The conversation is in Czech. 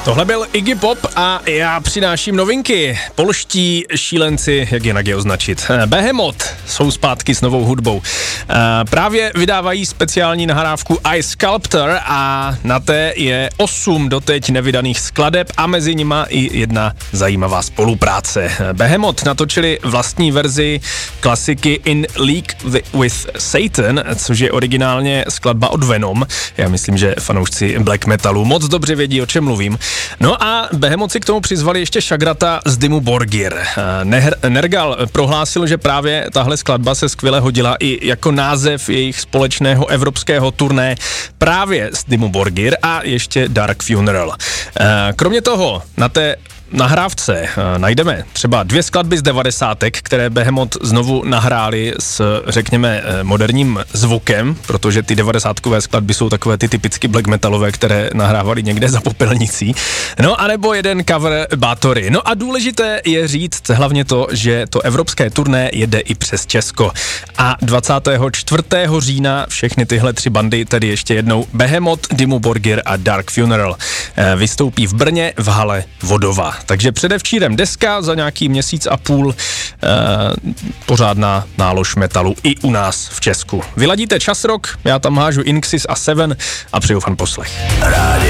Tohle byl Iggy Pop a já přináším novinky. Polští šílenci, jak jinak je označit. Behemoth jsou zpátky s novou hudbou. Právě vydávají speciální nahrávku I Sculptor a na té je 8 doteď nevydaných skladeb a mezi nima i jedna zajímavá spolupráce. Behemoth natočili vlastní verzi klasiky In League with Satan, což je originálně skladba od Venom. Já myslím, že fanoušci black metalu moc dobře vědí, o čem mluvím. No a Behemoth si k tomu přizvali ještě šagrata z Dimmu Borgir. Nergal prohlásil, že právě tahle skladba se skvěle hodila i jako název jejich společného evropského turné právě z Dimmu Borgir a ještě Dark Funeral. Kromě toho na té nahrávce najdeme třeba 2 skladby z 90, které Behemoth znovu nahráli s, řekněme, moderním zvukem, protože ty 90kové skladby jsou takové ty typicky black metalové, které nahrávali někde za popelnicí. No a nebo jeden cover Báthory. No a důležité je říct hlavně to, že to evropské turné jede i přes Česko. A 24. října všechny tyhle 3 bandy, tedy ještě jednou Behemoth, Dimmu Borgir a Dark Funeral, vystoupí v Brně v hale Vodova. Takže předevčírem deska, za nějaký měsíc a půl pořádná nálož metalu i u nás v Česku. Vyladíte Čas Rock, já tam hážu Inxis a Seven a přeju fan poslech.